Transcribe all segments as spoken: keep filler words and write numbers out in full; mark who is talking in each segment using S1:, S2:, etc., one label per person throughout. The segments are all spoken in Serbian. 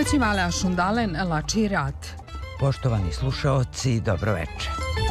S1: Festivala Šundalen Lači rat.
S2: Poštovani slušaoci, dobro veče.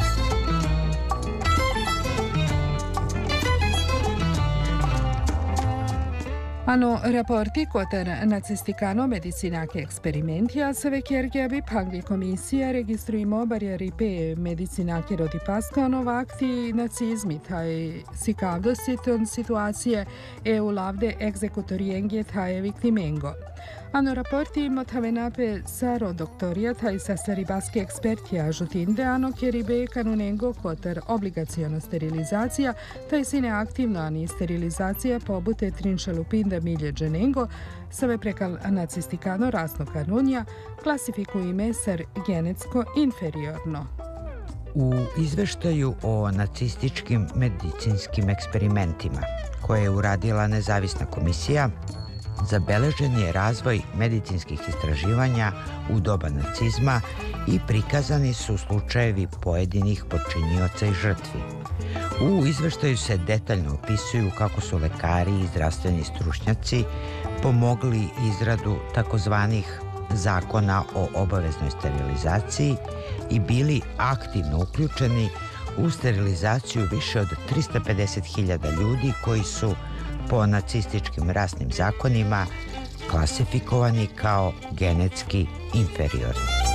S1: Ano raporti koter nacistikano medicinake eksperimentia se vekjergjavi pangli komisija registrujemo barjeri pe medicinake rodi paskano vakti nacizmi taj sikavdositon situacije e u lavde egzekutorijenje taj viktimengo. Ano raporti motavenape saro doktorija taj sastaribaske ekspertija žutinde ano kjeribe kanunengo koter obligacijono sterilizacija taj sine aktivno ani sterilizacija pobute trinšalupinda milje dženengo save prekal nacistikano rasno kanunja klasifikuju mesar genetsko inferiorno.
S2: U izveštaju o nacističkim medicinskim eksperimentima koje je uradila nezavisna komisija, zabeležen je razvoj medicinskih istraživanja u doba nacizma i prikazani su slučajevi pojedinih počinioca i žrtvi. U izveštaju se detaljno opisuju kako su lekari i zdravstveni stručnjaci pomogli izradu takozvanih zakona o obaveznoj sterilizaciji i bili aktivno uključeni u sterilizaciju više od trista pedeset hiljada ljudi koji su po nacističkim rasnim zakonima klasifikovani kao genetski inferiorni.